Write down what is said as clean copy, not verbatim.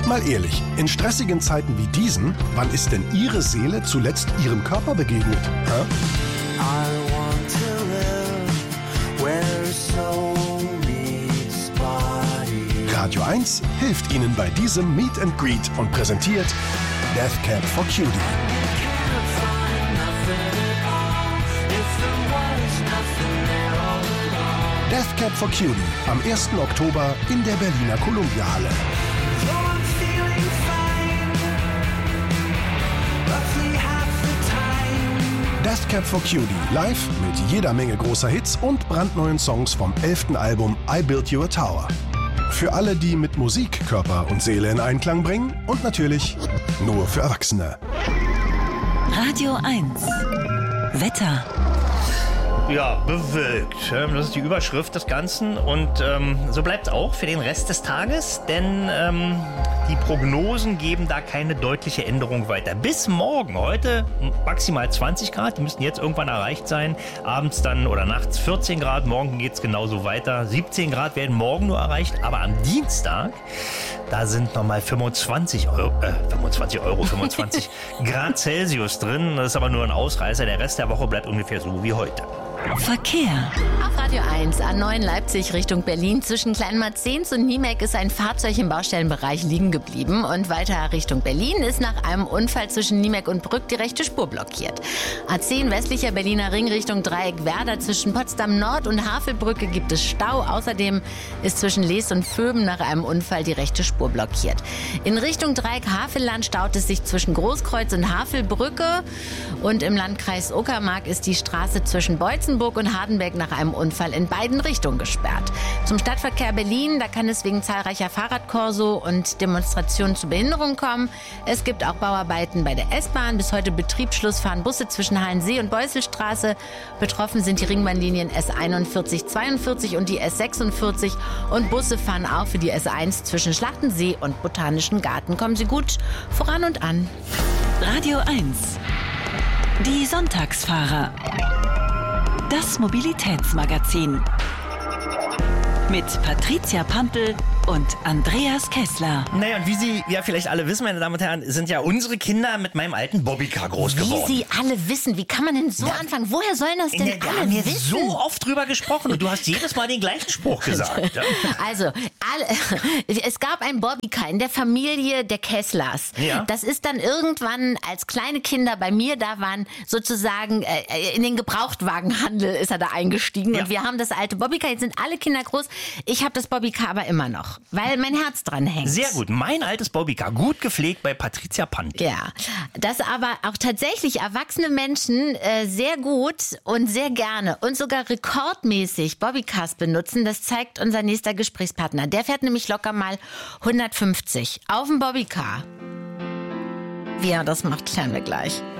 Mal ehrlich, in stressigen Zeiten wie diesen, wann ist denn Ihre Seele zuletzt Ihrem Körper begegnet? Hä? I want to live where soul meets body. Radio 1 hilft Ihnen bei diesem Meet and Greet und präsentiert Death Cab for Cutie. Death Cab for Cutie am 1. Oktober in der Berliner Columbia-Halle. Death Cab for Cutie live mit jeder Menge großer Hits und brandneuen Songs vom 11. Album I Built You a Tower. Für alle, die mit Musik Körper und Seele in Einklang bringen und natürlich nur für Erwachsene. Radio 1 Wetter. Ja, bewölkt. Das ist die Überschrift des Ganzen und so bleibt es auch für den Rest des Tages, denn die Prognosen geben da keine deutliche Änderung weiter. Bis morgen, heute maximal 20 Grad, die müssten jetzt irgendwann erreicht sein, abends dann oder nachts 14 Grad, morgen geht es genauso weiter. 17 Grad werden morgen nur erreicht, aber am Dienstag, da sind nochmal 25 Grad Celsius drin. Das ist aber nur ein Ausreißer, der Rest der Woche bleibt ungefähr so wie heute. Verkehr. Auf Radio 1, A9 Leipzig Richtung Berlin. Zwischen Kleinmarzens und Niemek ist ein Fahrzeug im Baustellenbereich liegen geblieben. Und weiter Richtung Berlin ist nach einem Unfall zwischen Niemek und Brück die rechte Spur blockiert. A10 westlicher Berliner Ring Richtung Dreieck Werder. Zwischen Potsdam Nord und Havelbrücke gibt es Stau. Außerdem ist zwischen Lees und Vöben nach einem Unfall die rechte Spur blockiert. In Richtung Dreieck Havelland staut es sich zwischen Großkreuz und Havelbrücke. Und im Landkreis Uckermark ist die Straße zwischen Beutzenburg und Hardenberg nach einem Unfall in beiden Richtungen gesperrt. Zum Stadtverkehr Berlin, da kann es wegen zahlreicher Fahrradkorso und Demonstrationen zu Behinderungen kommen. Es gibt auch Bauarbeiten bei der S-Bahn. Bis heute Betriebsschluss fahren Busse zwischen Hallensee und Beusselstraße. Betroffen sind die Ringbahnlinien S41, 42 und die S46. Und Busse fahren auch für die S1 zwischen Schlachtensee und Botanischen Garten. Kommen Sie gut voran und an. Radio 1 Die Sonntagsfahrer. Das Mobilitätsmagazin. Mit Patricia Pampel und Andreas Kessler. Naja, und wie Sie ja vielleicht alle wissen, meine Damen und Herren, sind ja unsere Kinder mit meinem alten Bobbycar groß geworden. Wie Sie alle wissen, wie kann man denn so anfangen? Woher sollen das denn Wir alle haben jetzt wissen? so oft drüber gesprochen und du hast jedes Mal den gleichen Spruch gesagt. Ja. Also, es gab ein Bobbycar in der Familie der Kesslers. Ja. Das ist dann irgendwann, als kleine Kinder bei mir da waren, sozusagen in den Gebrauchtwagenhandel ist er da eingestiegen. Ja. Und wir haben das alte Bobbycar, jetzt sind alle Kinder groß. Ich habe das Bobbycar aber immer noch, weil mein Herz dran hängt. Sehr gut. Mein altes Bobbycar, gut gepflegt bei Patricia Pampel. Ja, dass aber auch tatsächlich erwachsene Menschen sehr gut und sehr gerne und sogar rekordmäßig Bobbycars benutzen, das zeigt unser nächster Gesprächspartner. Der fährt nämlich locker mal 150 auf dem Bobbycar. Wie er das macht, klären wir gleich.